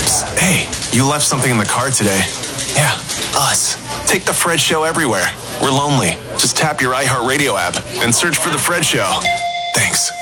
Psst, hey, you left something in the car today. Yeah, us. Take the Fred Show everywhere. We're lonely. Just tap your iHeartRadio app and search for The Fred Show. Thanks.